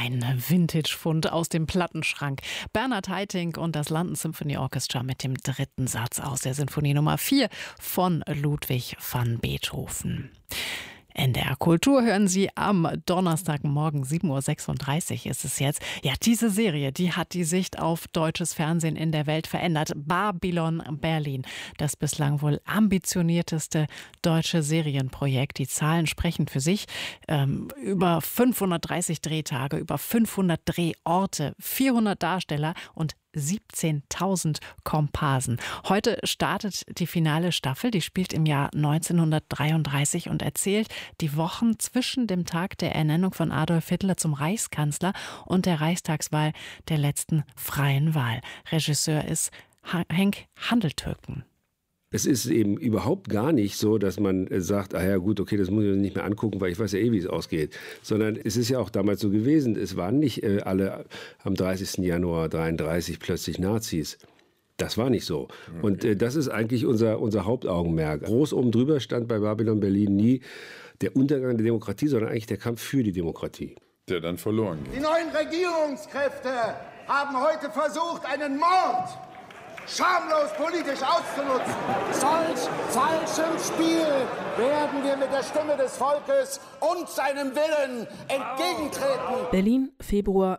Ein Vintage-Fund aus dem Plattenschrank. Bernhard Haitink und das London Symphony Orchestra mit dem dritten Satz aus der Sinfonie Nummer 4 von Ludwig van Beethoven. NDR Kultur hören Sie am Donnerstagmorgen 7.36 Uhr ist es jetzt. Ja, diese Serie, die hat die Sicht auf deutsches Fernsehen in der Welt verändert. Babylon Berlin, das bislang wohl ambitionierteste deutsche Serienprojekt. Die Zahlen sprechen für sich. Über 530 Drehtage, über 500 Drehorte, 400 Darsteller und 17.000 Komparsen. Heute startet die finale Staffel, die spielt im Jahr 1933 und erzählt die Wochen zwischen dem Tag der Ernennung von Adolf Hitler zum Reichskanzler und der Reichstagswahl der letzten freien Wahl. Regisseur ist Henk Handeltürken. Es ist eben überhaupt gar nicht so, dass man sagt, ja gut, okay, das muss ich nicht mehr angucken, weil ich weiß ja wie es ausgeht. Sondern es ist ja auch damals so gewesen, es waren nicht alle am 30. Januar 1933 plötzlich Nazis. Das war nicht so. Und das ist eigentlich unser Hauptaugenmerk. Groß oben drüber stand bei Babylon Berlin nie der Untergang der Demokratie, sondern eigentlich der Kampf für die Demokratie. Der dann verloren geht. Die neuen Regierungskräfte haben heute versucht, einen Mord schamlos politisch auszunutzen. Solch falschem Spiel werden wir mit der Stimme des Volkes und seinem Willen entgegentreten. Berlin, Februar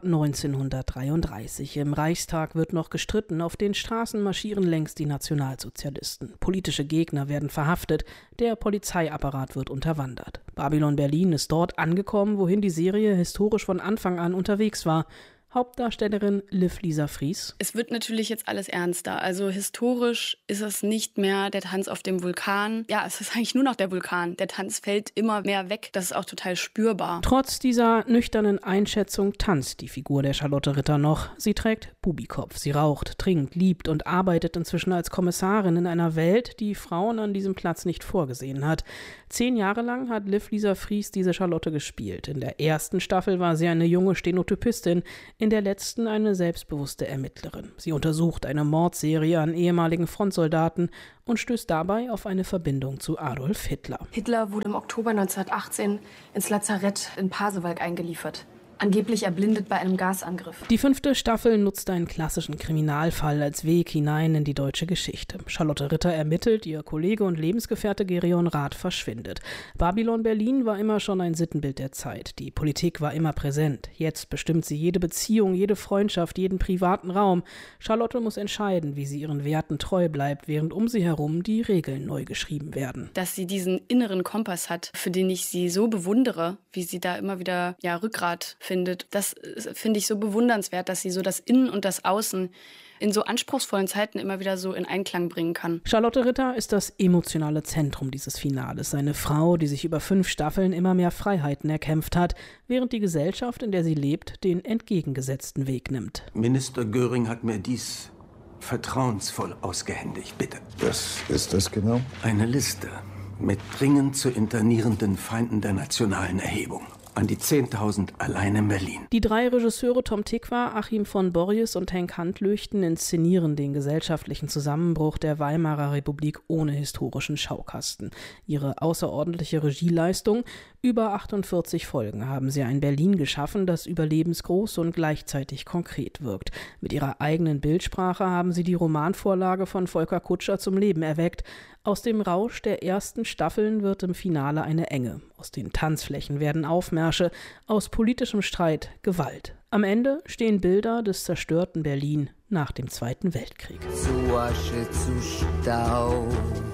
1933. Im Reichstag wird noch gestritten. Auf den Straßen marschieren längst die Nationalsozialisten. Politische Gegner werden verhaftet. Der Polizeiapparat wird unterwandert. Babylon Berlin ist dort angekommen, wohin die Serie historisch von Anfang an unterwegs war. Hauptdarstellerin Liv-Lisa Fries. Es wird natürlich jetzt alles ernster. Also historisch ist es nicht mehr der Tanz auf dem Vulkan. Ja, es ist eigentlich nur noch der Vulkan. Der Tanz fällt immer mehr weg. Das ist auch total spürbar. Trotz dieser nüchternen Einschätzung tanzt die Figur der Charlotte Ritter noch. Sie trägt Bubikopf. Sie raucht, trinkt, liebt und arbeitet inzwischen als Kommissarin in einer Welt, die Frauen an diesem Platz nicht vorgesehen hat. 10 Jahre lang hat Liv-Lisa Fries diese Charlotte gespielt. In der ersten Staffel war sie eine junge Stenotypistin, in der letzten eine selbstbewusste Ermittlerin. Sie untersucht eine Mordserie an ehemaligen Frontsoldaten und stößt dabei auf eine Verbindung zu Adolf Hitler. Hitler wurde im Oktober 1918 ins Lazarett in Pasewalk eingeliefert. Angeblich erblindet bei einem Gasangriff. Die 5. Staffel nutzt einen klassischen Kriminalfall als Weg hinein in die deutsche Geschichte. Charlotte Ritter ermittelt, ihr Kollege und Lebensgefährte Gereon Rath verschwindet. Babylon Berlin war immer schon ein Sittenbild der Zeit. Die Politik war immer präsent. Jetzt bestimmt sie jede Beziehung, jede Freundschaft, jeden privaten Raum. Charlotte muss entscheiden, wie sie ihren Werten treu bleibt, während um sie herum die Regeln neu geschrieben werden. Dass sie diesen inneren Kompass hat, für den ich sie so bewundere, wie sie da immer wieder Rückgrat findet. Das finde ich so bewundernswert, dass sie so das Innen und das Außen in so anspruchsvollen Zeiten immer wieder so in Einklang bringen kann. Charlotte Ritter ist das emotionale Zentrum dieses Finales. Eine Frau, die sich über 5 Staffeln immer mehr Freiheiten erkämpft hat, während die Gesellschaft, in der sie lebt, den entgegengesetzten Weg nimmt. Minister Göring hat mir dies vertrauensvoll ausgehändigt, bitte. Was ist das genau? Eine Liste mit dringend zu internierenden Feinden der nationalen Erhebung. An die 10.000 allein in Berlin. Die 3 Regisseure Tom Tykwer, Achim von Borries und Henk Handlöchten inszenieren den gesellschaftlichen Zusammenbruch der Weimarer Republik ohne historischen Schaukasten. Ihre außerordentliche Regieleistung, über 48 Folgen haben sie ein Berlin geschaffen, das überlebensgroß und gleichzeitig konkret wirkt. Mit ihrer eigenen Bildsprache haben sie die Romanvorlage von Volker Kutscher zum Leben erweckt. Aus dem Rausch der ersten Staffeln wird im Finale eine Enge. Aus den Tanzflächen werden Aufmärsche, aus politischem Streit Gewalt. Am Ende stehen Bilder des zerstörten Berlin nach dem Zweiten Weltkrieg. Zu Asche, zu Staub,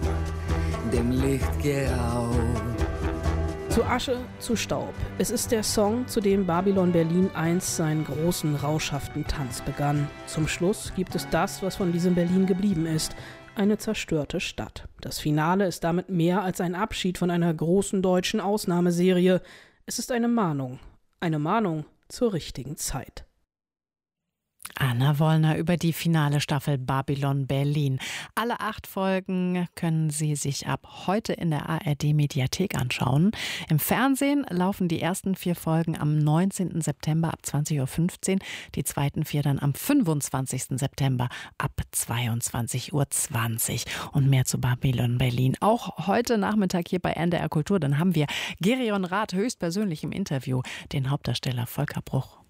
dem Licht geraubt. Zu Asche, zu Staub. Es ist der Song, zu dem Babylon Berlin einst seinen großen, rauschhaften Tanz begann. Zum Schluss gibt es das, was von diesem Berlin geblieben ist. Eine zerstörte Stadt. Das Finale ist damit mehr als ein Abschied von einer großen deutschen Ausnahmeserie. Es ist eine Mahnung zur richtigen Zeit. Anna Wollner über die finale Staffel Babylon Berlin. Alle 8 Folgen können Sie sich ab heute in der ARD-Mediathek anschauen. Im Fernsehen laufen die ersten 4 Folgen am 19. September ab 20.15 Uhr, die zweiten 4 dann am 25. September ab 22.20 Uhr. Und mehr zu Babylon Berlin auch heute Nachmittag hier bei NDR Kultur. Dann haben wir Gereon Rath höchstpersönlich im Interview, den Hauptdarsteller Volker Bruch.